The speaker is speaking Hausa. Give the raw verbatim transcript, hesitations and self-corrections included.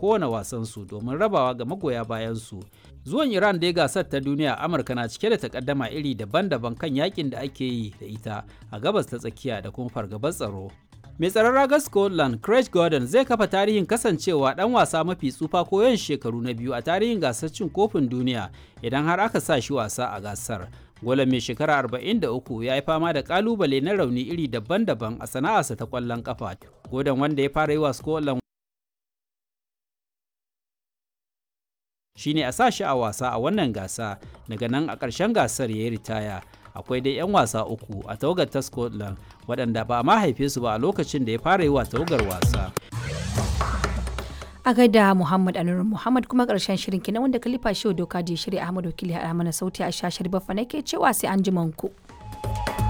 kowane wasansu domin rabawa ga magoya bayansu. Zuwan Iran dai gasar ta duniya, Amurka na cike da takaddama iri daban-daban kan yakin da ake yi da ita a gabas ta tsakiya da kuma fargabar tsaro. Mai tsaron ragar Scotland Craig Gordon zai kafa tarihin kasancewa dan wasa mafi tsufa ko yawan shekaru na biyu a tarihin gasar cin kofin duniya idan har aka sa shi wasa a gasar. Golan mai shekara arba'in da uku ya yi fama da kalubale na rauni iri daban-daban a sana'arsa ta kwallon kafa. Gordon, wanda ya fara yi wa Scotland shine a sa shi a wasa a wannan gasa, daga nan a ƙarshen gasar ya yi ritaya. Akwai dai 'yan wasa uku a tawagar ta Scotland waɗanda ba ma haife su ba a lokacin da ya fara yi wa tawagar wasa. A gaida Muhammad Anur Muhammad, kuma ƙarshen shirin kenan wanda Khalifa Shehu Doka je shirya Ahmad Wakili a mana sauti a shashar bafa nake cewa sai an ji ku.